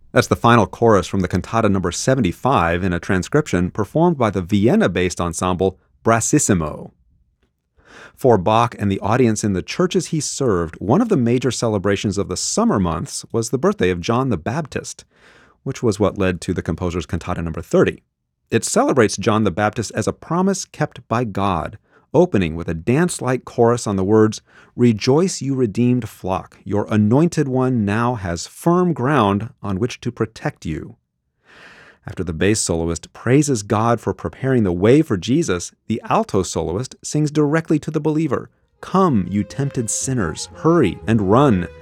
That's the final chorus from the cantata number 75 in a transcription performed by the Vienna-based ensemble Brassissimo. For Bach and the audience in the churches he served, one of the major celebrations of the summer months was the birthday of John the Baptist, which was what led to the composer's cantata number 30. It celebrates John the Baptist as a promise kept by God, opening with a dance-like chorus on the words, "Rejoice, you redeemed flock, your anointed one now has firm ground on which to protect you." After the bass soloist praises God for preparing the way for Jesus, the alto soloist sings directly to the believer, "Come, you tempted sinners, hurry and run.